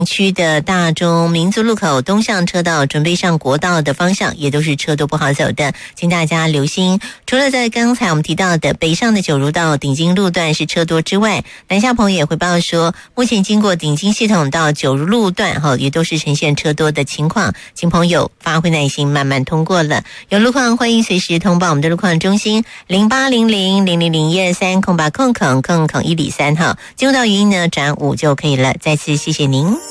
区的大中民族路口东向车道准备上国道的方向也都是车多不好走的，请大家留心。除了在刚才我们提到的北上的九如道顶金路段是车多之外，南下朋友也回报说，目前经过顶金系统到九如路段也都是呈现车多的情况，请朋友发挥耐心慢慢通过了。有路况欢迎随时通报我们的路况中心0800000123空8空103号，进入到语音呢转5就可以了。再次谢谢您。